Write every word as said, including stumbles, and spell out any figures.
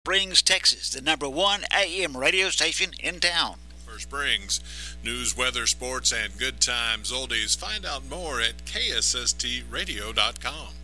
Springs, Texas, the number one A M radio station in town. For Springs, news, weather, sports, and good times oldies. Find out more at K S S T radio dot com.